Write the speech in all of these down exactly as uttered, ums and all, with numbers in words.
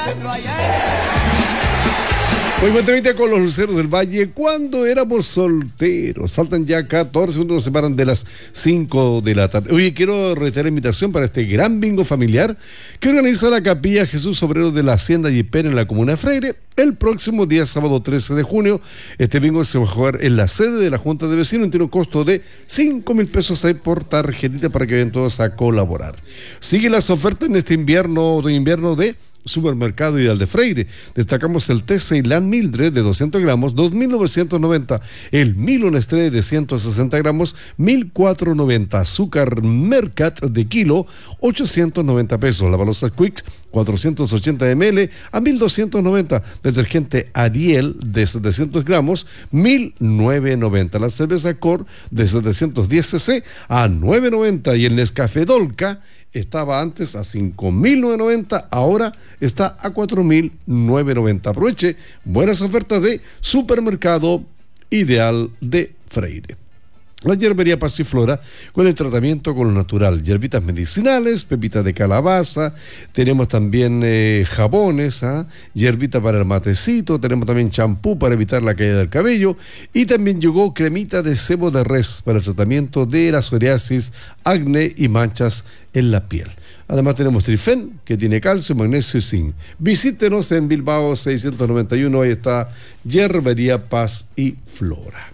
Muy buen temita con los Luceros del Valle, cuando éramos solteros. Faltan ya catorce segundos, nos separan de las cinco de la tarde. Oye, quiero reiterar la invitación para este gran bingo familiar que organiza la Capilla Jesús Obrero de la Hacienda Yipén en la comuna de Freire el próximo día sábado trece de junio. Este bingo se va a jugar en la sede de la Junta de Vecinos, tiene un costo de cinco mil pesos ahí por tarjetita para que vayan todos a colaborar. Sigue las ofertas en este invierno de invierno de Supermercado Ideal de Freire. Destacamos el té Ceilán Mildred de doscientos gramos, dos mil novecientos noventa. El Milo Nestlé de ciento sesenta gramos, mil cuatrocientos noventa. Azúcar Mercat de kilo, ochocientos noventa pesos. La balosa Quicks, cuatrocientos ochenta mililitros a mil doscientos noventa. Detergente Ariel de setecientos gramos, mil novecientos noventa. La cerveza Cor de setecientos diez centilitros a nueve noventa. Y el Nescafé Dolca estaba antes a cinco mil novecientos noventa, ahora está a cuatro mil novecientos noventa. Aproveche buenas ofertas de Supermercado Ideal de Freire. La hierbería Pasiflora con el tratamiento con lo natural, hierbitas medicinales, pepitas de calabaza, tenemos también eh, jabones, ¿ah? hierbita para el matecito, tenemos también champú para evitar la caída del cabello y también llegó cremita de sebo de res para el tratamiento de la psoriasis, acné y manchas en la piel. Además tenemos Trifen, que tiene calcio, magnesio y zinc. Visítenos en Bilbao seiscientos noventa y uno, ahí está Hierbería Paz y Flora.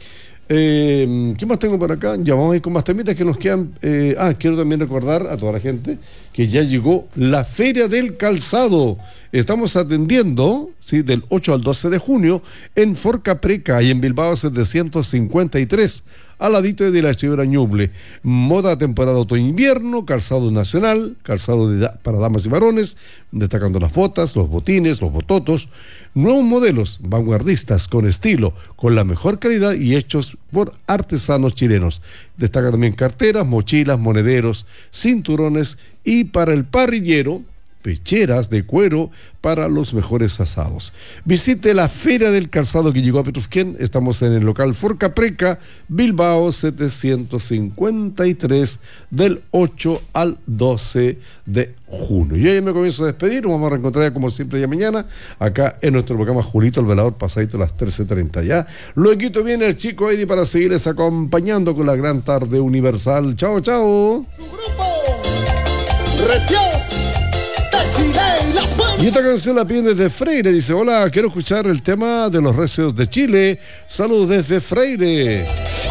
Eh, ¿Qué más tengo por acá? Ya vamos a ir con más temitas que nos quedan. Eh, ah, quiero también recordar a toda la gente que ya llegó la Feria del Calzado. Estamos atendiendo, ¿sí?, del ocho al doce de junio en Forcapreca y en Bilbao setecientos cincuenta y tres, al ladito de la Archivera Ñuble. Moda temporada otoño-invierno, calzado nacional, calzado de da- para damas y varones, destacando las botas, los botines, los bototos, nuevos modelos vanguardistas con estilo, con la mejor calidad y hechos por artesanos chilenos. Destaca también carteras, mochilas, monederos, cinturones y para el parrillero, pecheras de cuero para los mejores asados. Visite la Feria del Calzado que llegó a Petrufquén. Estamos en el local Forcapreca, Bilbao setecientos cincuenta y tres, del ocho al doce de junio. Yo ya me comienzo a despedir. Nos vamos a reencontrar como siempre ya mañana acá en nuestro programa Julito el Velador, pasadito a las trece treinta ya. Luego viene el chico Eddie para seguirles acompañando con la gran tarde universal. Chao, chao. Tu grupo Recios de Chile y la Fuente. Y esta canción la piden desde Freire. Dice: hola, quiero escuchar el tema de los Recios de Chile. Saludos desde Freire.